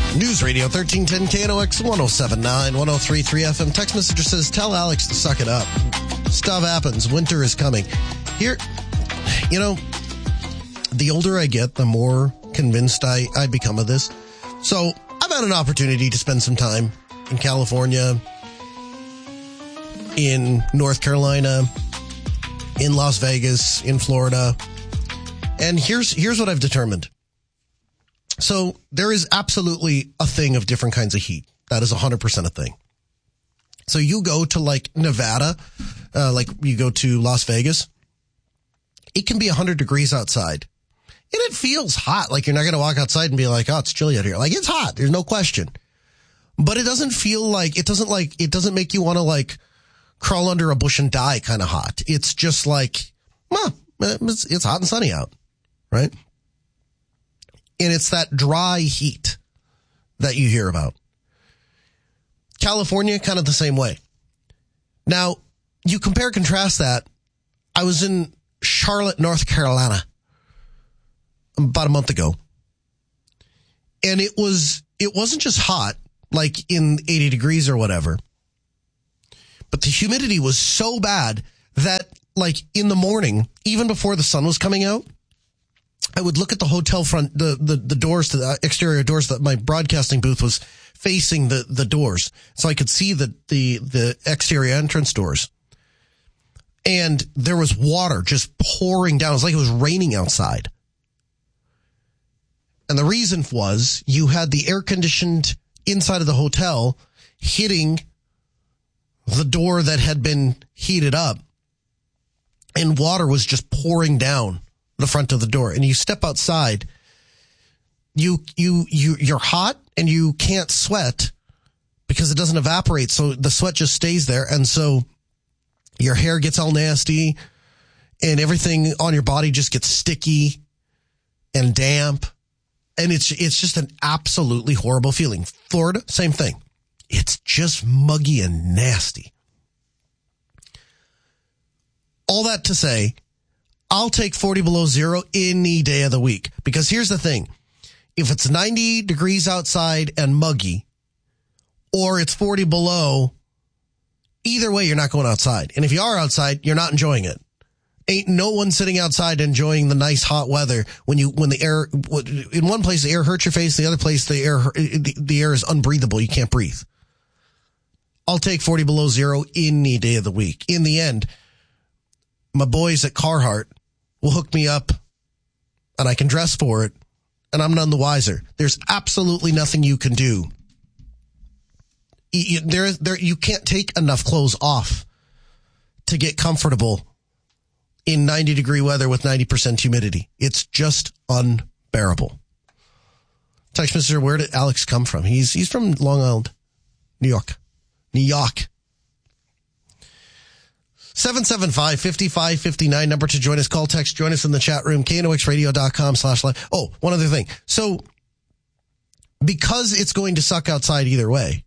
News Radio 1310 KNOX 1079 1033 FM. Text messenger says, tell Alex to suck it up. Stuff happens. Winter is coming. Here, the older I get, the more convinced I become of this. So I've had an opportunity to spend some time in California, in North Carolina, in Las Vegas, in Florida. And here's what I've determined. So there is absolutely a thing of different kinds of heat. That is 100% a thing. So you go to like Nevada, like you go to Las Vegas, it can be 100 degrees outside. And it feels hot. Like you're not going to walk outside and be like, oh, it's chilly out here. Like it's hot. There's no question. But it doesn't feel like, it doesn't make you want to like crawl under a bush and die kind of hot. It's just like, well, it's hot and sunny out, right? And it's that dry heat that you hear about. California, kind of the same way. Now, you compare contrast that. I was in Charlotte, North Carolina about a month ago. And it wasn't just hot, like in 80 degrees or whatever. But the humidity was so bad that like in the morning, even before the sun was coming out, I would look at the hotel front, the doors to the exterior doors that my broadcasting booth was facing the doors. So I could see the exterior entrance doors. And there was water just pouring down. It was like it was raining outside. And the reason was you had the air conditioned inside of the hotel hitting the door that had been heated up, and water was just pouring down the front of the door. And you step outside, you're hot and you can't sweat because it doesn't evaporate. So the sweat just stays there. And so your hair gets all nasty and everything on your body just gets sticky and damp. And it's just an absolutely horrible feeling. Florida, same thing. It's just muggy and nasty. All that to say, I'll take 40 below zero any day of the week. Because here's the thing. If it's 90 degrees outside and muggy, or it's 40 below, either way, you're not going outside. And if you are outside, you're not enjoying it. Ain't no one sitting outside enjoying the nice hot weather when the air, in one place the air hurts your face, the other place the air is unbreathable. You can't breathe. I'll take 40 below zero any day of the week. In the end, my boys at Carhartt will hook me up and I can dress for it and I'm none the wiser. There's absolutely nothing you can do. You can't take enough clothes off to get comfortable in 90 degree weather with 90% humidity. It's just unbearable. Text messenger, where did Alex come from? He's from Long Island, New York. 775-5559, number to join us. Call, text, join us in the chat room, knoxradio.com/live. Oh, one other thing. So, because it's going to suck outside either way,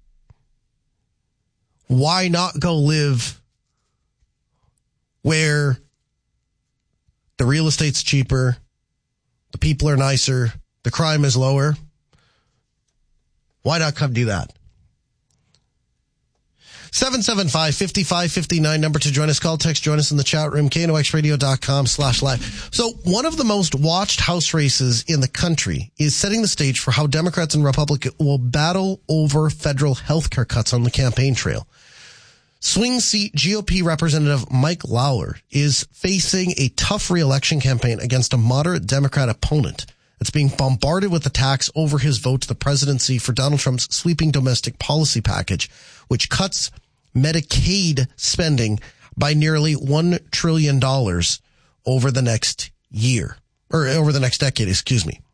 why not go live where the real estate's cheaper, the people are nicer, the crime is lower? Why not come do that? 775-5559, number to join us. Call, text, join us in the chat room, knoxradio.com/live. So one of the most watched House races in the country is setting the stage for how Democrats and Republicans will battle over federal health care cuts on the campaign trail. Swing seat GOP Representative Mike Lawler is facing a tough re-election campaign against a moderate Democrat opponent that's being bombarded with attacks over his vote to the presidency for Donald Trump's sweeping domestic policy package, which cuts Medicaid spending by nearly $1 trillion over the next year, or over the next decade, excuse me.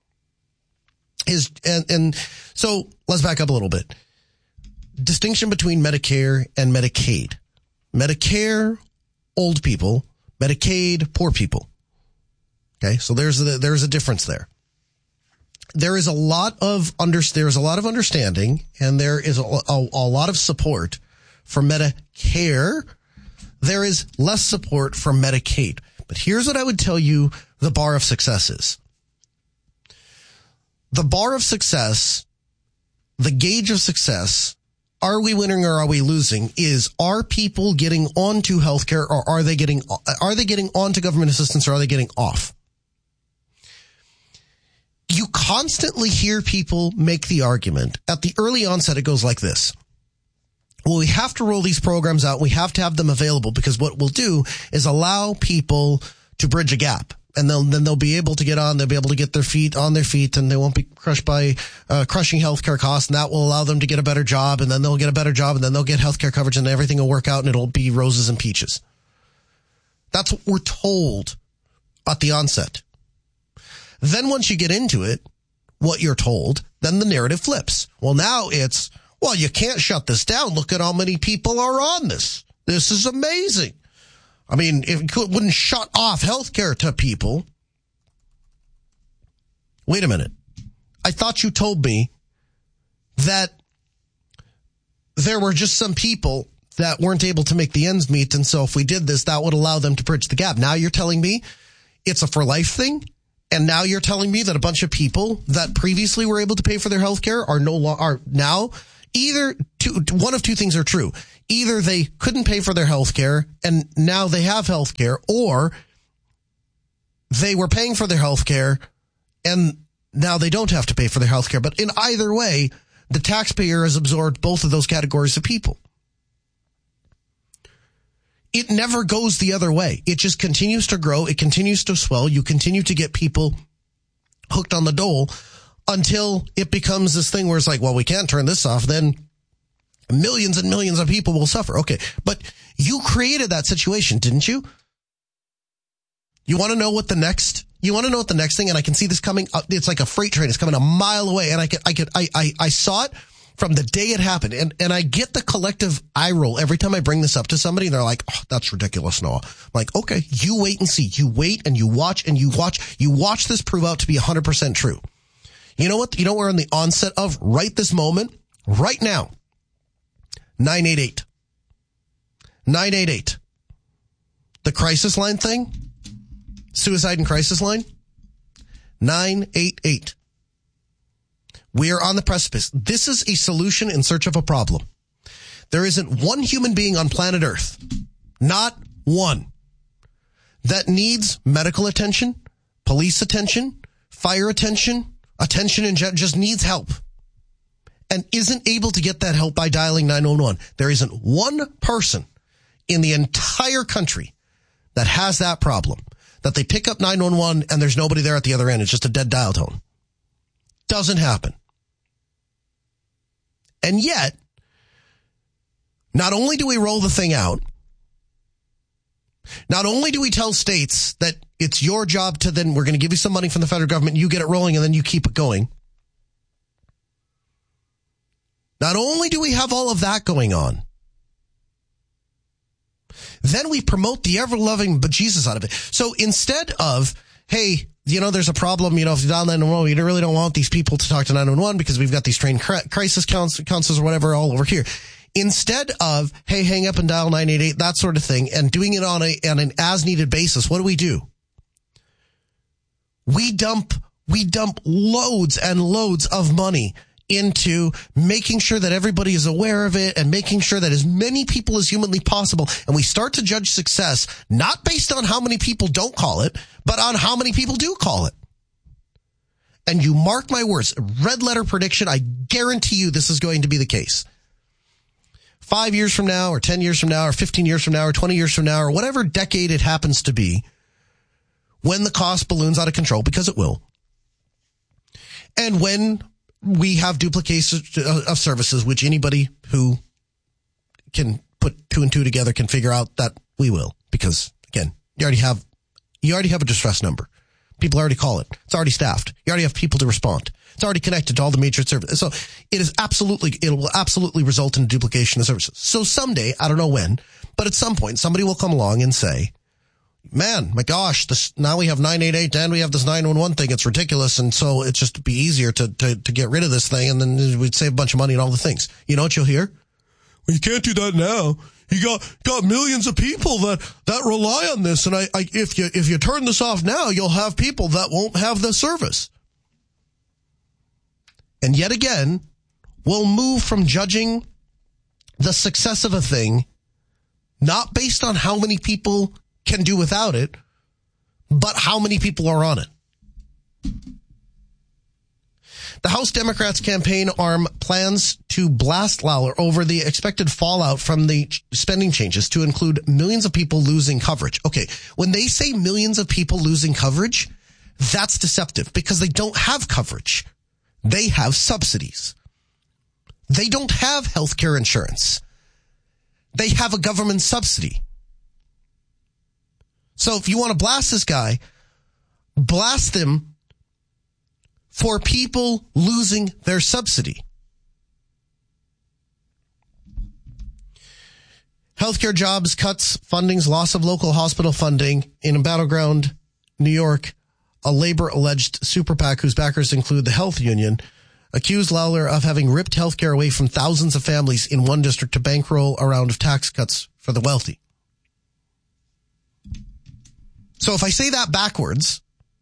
So let's back up a little bit. Distinction between Medicare and Medicaid. Medicare, old people. Medicaid, poor people. Okay, so there's a difference there. There is a lot of understanding, and there is a lot of support for Medicare. There is less support for Medicaid. But here's what I would tell you the bar of success is. The bar of success the gauge of success, are we winning or are we losing, is are people getting onto healthcare or are they getting onto government assistance or are they getting off? You constantly hear people make the argument. At the early onset, it goes like this. Well, we have to roll these programs out. We have to have them available because what we'll do is allow people to bridge a gap. And then they'll be able to get on. They'll be able to get their feet on their feet, and they won't be crushed by crushing healthcare costs. And that will allow them to get a better job. And then they'll get a better job, and then they'll get healthcare coverage, and everything will work out, and it'll be roses and peaches. That's what we're told at the onset. Then once you get into it, what you're told, then the narrative flips. Well, now it's, well, you can't shut this down. Look at how many people are on this. This is amazing. I mean, if it wouldn't shut off healthcare to people. Wait a minute. I thought you told me that there were just some people that weren't able to make the ends meet. And so if we did this, that would allow them to bridge the gap. Now you're telling me it's a for life thing. And now you're telling me that a bunch of people that previously were able to pay for their healthcare are now either one of two things are true. Either they couldn't pay for their healthcare and now they have healthcare, or they were paying for their healthcare and now they don't have to pay for their healthcare. But in either way, the taxpayer has absorbed both of those categories of people. It never goes the other way. It just continues to grow. It continues to swell. You continue to get people hooked on the dole until it becomes this thing where it's like, well, we can't turn this off. Then millions and millions of people will suffer. Okay. But you created that situation, didn't you? You want to know what the next thing, and I can see this coming up. It's like a freight train. It's coming a mile away. And I saw it from the day it happened. And I get the collective eye roll every time I bring this up to somebody. And they're like, oh, that's ridiculous, Noah. I'm like, okay, you wait and see. You wait and you watch and you watch this prove out to be 100% true. You know what? You know, we're on the onset of right this moment, right now. 988. 988. The crisis line thing. Suicide and crisis line. 988. We are on the precipice. This is a solution in search of a problem. There isn't one human being on planet Earth, not one, that needs medical attention, police attention, fire attention and just needs help and isn't able to get that help by dialing 911. There isn't one person in the entire country that has that problem, that they pick up 911 and there's nobody there at the other end. It's just a dead dial tone. Doesn't happen. And yet, not only do we roll the thing out, not only do we tell states that it's your job to then, we're going to give you some money from the federal government, you get it rolling, and then you keep it going. Not only do we have all of that going on, then we promote the ever-loving bejesus out of it. So instead of, hey, you know, there's a problem, you know, if you dial 911, you really don't want these people to talk to 911 because we've got these trained crisis counselors or whatever all over here. Instead of, hey, hang up and dial 988, that sort of thing, and doing it on an as-needed basis, what do? We dump loads and loads of money into making sure that everybody is aware of it and making sure that as many people as humanly possible. And we start to judge success, not based on how many people don't call it, but on how many people do call it. And you mark my words, red letter prediction, I guarantee you this is going to be the case. 5 years from now, or 10 years from now, or 15 years from now, or 20 years from now, or whatever decade it happens to be, when the cost balloons out of control, because it will. And when we have duplication of services, which anybody who can put two and two together can figure out that we will. Because, again, you already have a distress number. People already call it. It's already staffed. You already have people to respond. It's already connected to all the major services. So it will absolutely result in duplication of services. So someday, I don't know when, but at some point, somebody will come along and say, man, my gosh, now we have 988 and we have this 911 thing. It's ridiculous. And so it's just be easier to get rid of this thing. And then we'd save a bunch of money and all the things. You know what you'll hear? Well, you can't do that now. You got millions of people that rely on this. And if you turn this off now, you'll have people that won't have the service. And yet again, will move from judging the success of a thing not based on how many people can do without it, but how many people are on it. The House Democrats' campaign arm plans to blast Lawler over the expected fallout from the spending changes to include millions of people losing coverage. Okay, when they say millions of people losing coverage, that's deceptive because they don't have coverage. They have subsidies. They don't have health care insurance. They have a government subsidy. So if you want to blast this guy, blast him for people losing their subsidy. Healthcare jobs cuts, fundings, loss of local hospital funding in battleground New York. A labor-alleged super PAC whose backers include the health union accused Lawler of having ripped healthcare away from thousands of families in one district to bankroll a round of tax cuts for the wealthy. So if I say that backwards,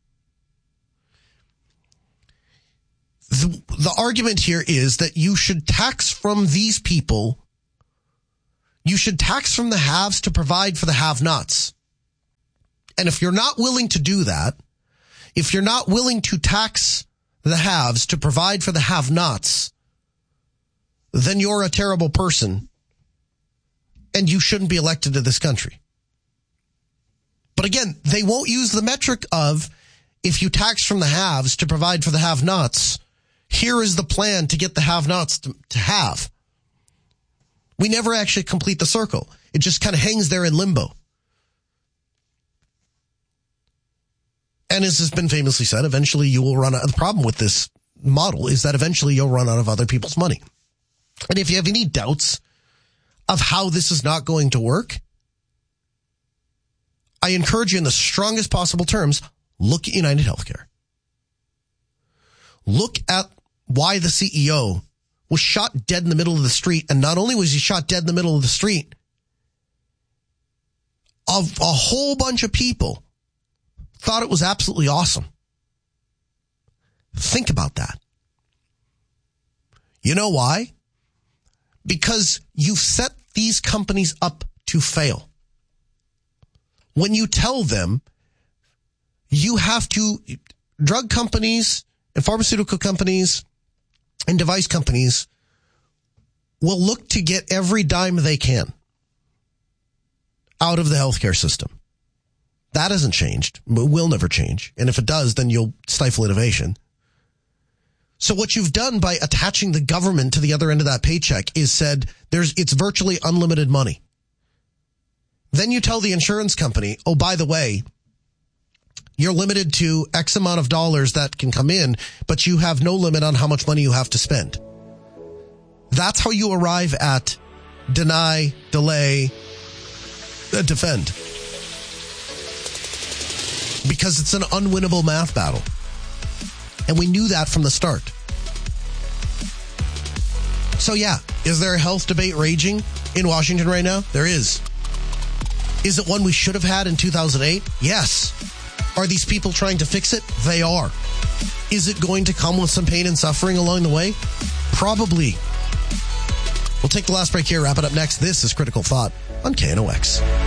the argument here is that you should tax from these people. You should tax from the haves to provide for the have-nots. And if you're not willing to do that, if you're not willing to tax the haves to provide for the have-nots, then you're a terrible person and you shouldn't be elected to this country. But again, they won't use the metric of if you tax from the haves to provide for the have-nots, here is the plan to get the have-nots to have. We never actually complete the circle. It just kind of hangs there in limbo. And as has been famously said, eventually you will run out. The problem with this model is that eventually you'll run out of other people's money. And if you have any doubts of how this is not going to work, I encourage you in the strongest possible terms, look at United Healthcare. Look at why the CEO was shot dead in the middle of the street. And not only was he shot dead in the middle of the street, a whole bunch of people thought it was absolutely awesome. Think about that. You know why? Because you've set these companies up to fail. When you tell them you have to, drug companies and pharmaceutical companies and device companies will look to get every dime they can out of the healthcare system. That hasn't changed. It will never change. And if it does, then you'll stifle innovation. So what you've done by attaching the government to the other end of that paycheck is said it's virtually unlimited money. Then you tell the insurance company, oh, by the way, you're limited to X amount of dollars that can come in, but you have no limit on how much money you have to spend. That's how you arrive at deny, delay, defend. Because it's an unwinnable math battle. And we knew that from the start. So yeah, is there a health debate raging in Washington right now? There is. Is it one we should have had in 2008? Yes. Are these people trying to fix it? They are. Is it going to come with some pain and suffering along the way? Probably. We'll take the last break here, wrap it up next. This is Critical Thought on KNOX.